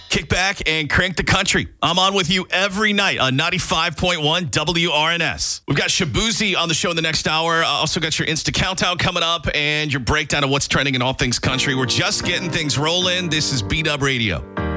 Kick back and crank the country. I'm on with you every night on 95.1 WRNS. We've got Shabuzi on the show in the next hour. Also got your Insta Countdown coming up and your breakdown of what's trending in all things country. We're just getting things rolling. This is B-Dub Radio.